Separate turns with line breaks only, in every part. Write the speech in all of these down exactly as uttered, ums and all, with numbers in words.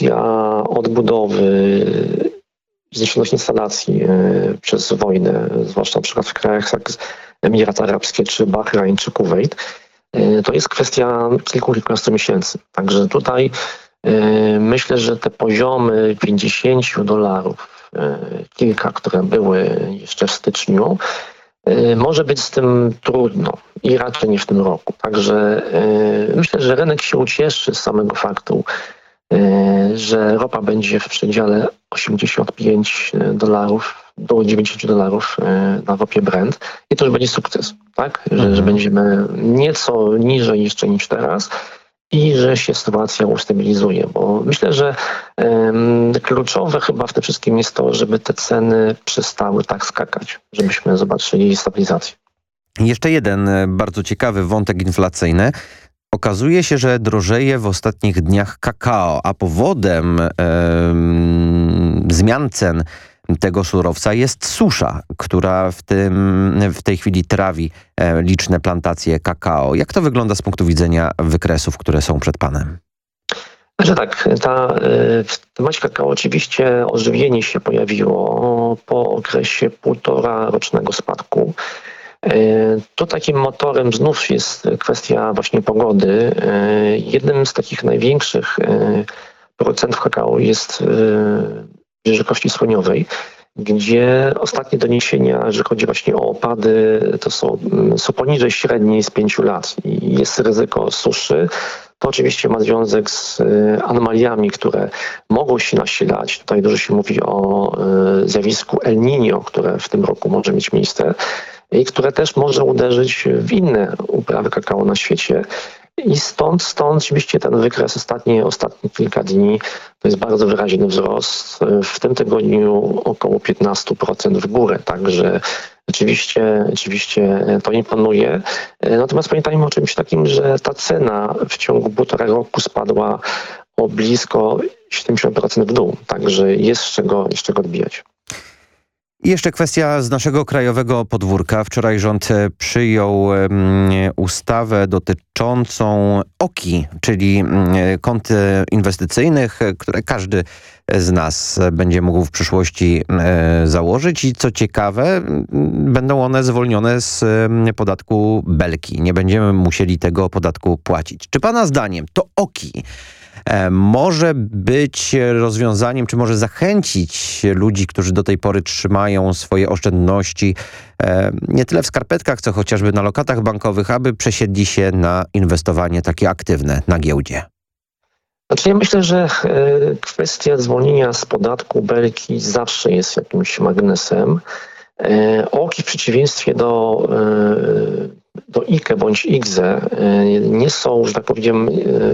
kwestia odbudowy, zniszczonych instalacji przez wojnę, zwłaszcza na przykład w krajach jak Emiraty Arabskie, czy Bahrajn, czy Kuwejt, to jest kwestia kilku, kilkunastu miesięcy. Także tutaj myślę, że te poziomy pięćdziesiąt dolarów, kilka, które były jeszcze w styczniu, może być z tym trudno i raczej nie w tym roku. Także myślę, że rynek się ucieszy z samego faktu, że ropa będzie w przedziale osiemdziesiąt pięć dolarów do dziewięćdziesiąt dolarów na ropie Brent i to już będzie sukces, tak? Że, mhm. że będziemy nieco niżej jeszcze niż teraz i że się sytuacja ustabilizuje, bo myślę, że um, kluczowe chyba w tym wszystkim jest to, żeby te ceny przestały tak skakać, żebyśmy zobaczyli stabilizację.
Jeszcze jeden bardzo ciekawy wątek inflacyjny. Okazuje się, że drożeje w ostatnich dniach kakao, a powodem e, zmian cen tego surowca jest susza, która w, tym, w tej chwili trawi e, liczne plantacje kakao. Jak to wygląda z punktu widzenia wykresów, które są przed panem?
Znaczy tak, ta, w temacie kakao oczywiście ożywienie się pojawiło po okresie półtora rocznego spadku. Tu takim motorem znów jest kwestia właśnie pogody. Jednym z takich największych producentów kakao jest Wybrzeże Kości Słoniowej, gdzie ostatnie doniesienia, jeżeli chodzi właśnie o opady, to są, są poniżej średniej z pięciu lat i jest ryzyko suszy. To oczywiście ma związek z anomaliami, które mogą się nasilać. Tutaj dużo się mówi o zjawisku El Niño, które w tym roku może mieć miejsce i które też może uderzyć w inne uprawy kakao na świecie. I stąd, stąd oczywiście ten wykres ostatnie, ostatnie kilka dni to jest bardzo wyraźny wzrost. W tym tygodniu około piętnaście procent w górę, także oczywiście, oczywiście to imponuje. Natomiast pamiętajmy o czymś takim, że ta cena w ciągu półtora roku spadła o blisko siedemdziesiąt procent w dół, także jest z czego, z czego odbijać.
I jeszcze kwestia z naszego krajowego podwórka. Wczoraj rząd przyjął ustawę dotyczącą O K I, czyli kont inwestycyjnych, które każdy z nas będzie mógł w przyszłości założyć i co ciekawe, będą one zwolnione z podatku Belki. Nie będziemy musieli tego podatku płacić. Czy pana zdaniem to O K I może być rozwiązaniem, czy może zachęcić ludzi, którzy do tej pory trzymają swoje oszczędności nie tyle w skarpetkach, co chociażby na lokatach bankowych, aby przesiedli się na inwestowanie takie aktywne na giełdzie?
Znaczy ja myślę, że kwestia zwolnienia z podatku Belki zawsze jest jakimś magnesem. O K I w przeciwieństwie do, do I K E bądź I K Z E nie są, że tak powiem,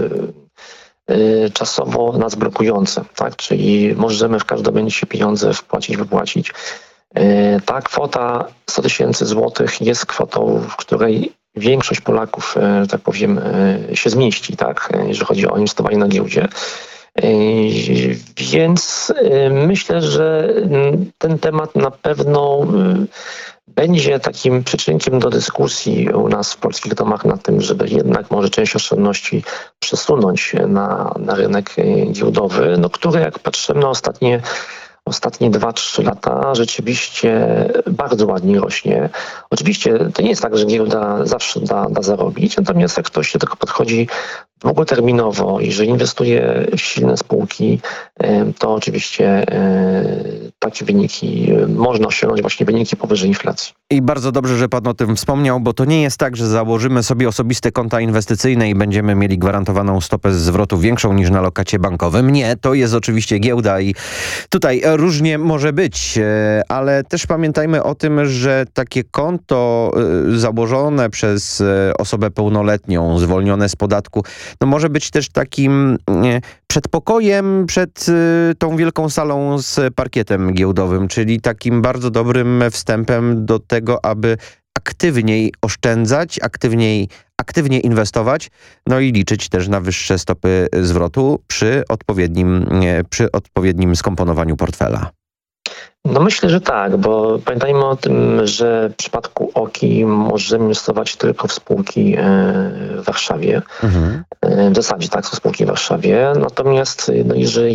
czasowo nas blokujące, tak? Czyli możemy w każdym momencie pieniądze wpłacić, wypłacić. Ta kwota sto tysięcy złotych jest kwotą, w której większość Polaków, że tak powiem, się zmieści, tak? Jeżeli chodzi o inwestowanie na giełdzie. Więc myślę, że ten temat na pewno będzie takim przyczynkiem do dyskusji u nas w polskich domach na tym, żeby jednak może część oszczędności przesunąć na, na rynek giełdowy, no, który jak patrzymy na ostatnie Ostatnie dwa trzy lata rzeczywiście bardzo ładnie rośnie. Oczywiście to nie jest tak, że giełda zawsze da, da zarobić, natomiast jak ktoś się tylko podchodzi długoterminowo i że inwestuje w silne spółki, to oczywiście takie wyniki można osiągnąć, właśnie wyniki powyżej inflacji.
I bardzo dobrze, że pan o tym wspomniał, bo to nie jest tak, że założymy sobie osobiste konta inwestycyjne i będziemy mieli gwarantowaną stopę zwrotu większą niż na lokacie bankowym. Nie, to jest oczywiście giełda i tutaj różnie może być, ale też pamiętajmy o tym, że takie konto założone przez osobę pełnoletnią, zwolnione z podatku, no może być też takim przedpokojem przed tą wielką salą z parkietem giełdowym, czyli takim bardzo dobrym wstępem do tego, aby aktywniej oszczędzać, aktywniej, aktywnie inwestować, no i liczyć też na wyższe stopy zwrotu przy odpowiednim, przy odpowiednim skomponowaniu portfela.
No myślę, że tak, bo pamiętajmy o tym, że w przypadku O K I możemy inwestować tylko w spółki w Warszawie. Mhm. W zasadzie tak, są spółki w Warszawie. Natomiast no, jeżeli